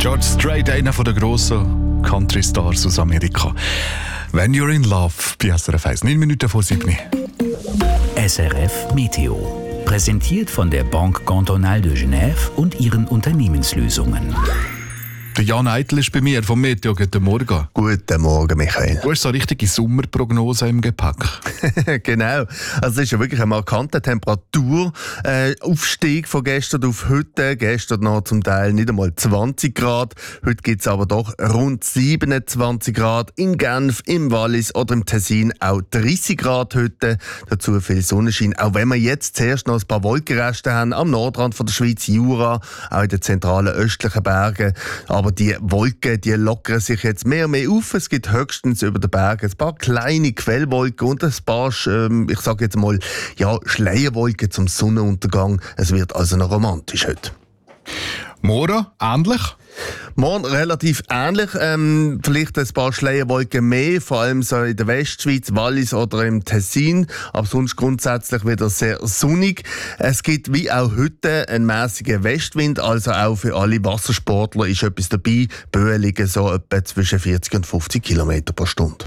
George Strait, einer der grossen Country-Stars aus Amerika. «When You're in Love» bei SRF 1, 9 Minuten vor 7. SRF Meteo. Präsentiert von der Banque Cantonale de Genève und ihren Unternehmenslösungen. Der Jan Eitel ist bei mir vom Meteo. Guten Morgen. Guten Morgen, Michael. Du hast so eine richtige Sommerprognose im Gepäck. Genau. Also es ist ja wirklich ein markanter Temperaturaufstieg von gestern auf heute. Gestern noch zum Teil nicht einmal 20 Grad. Heute gibt es aber doch rund 27 Grad. In Genf, im Wallis oder im Tessin auch 30 Grad heute. Dazu viel Sonnenschein. Auch wenn wir jetzt zuerst noch ein paar Wolkenreste haben am Nordrand von der Schweiz, Jura, auch in den zentralen östlichen Bergen. Aber die Wolken, die lockern sich jetzt mehr und mehr auf. Es gibt höchstens über den Bergen ein paar kleine Quellwolken und ein paar, ich sage jetzt mal, ja, Schleierwolken zum Sonnenuntergang. Es wird also noch romantisch heute. Morgen ähnlich? Morgen relativ ähnlich, vielleicht ein paar Schleierwolken mehr, vor allem so in der Westschweiz, Wallis oder im Tessin, aber sonst grundsätzlich wieder sehr sonnig. Es gibt wie auch heute einen mäßigen Westwind, also auch für alle Wassersportler ist etwas dabei. Böen liegen so etwa zwischen 40 und 50 km pro Stunde.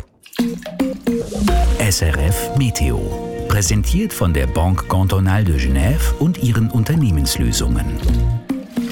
SRF Meteo. Präsentiert von der Banque Cantonale de Genève und ihren Unternehmenslösungen.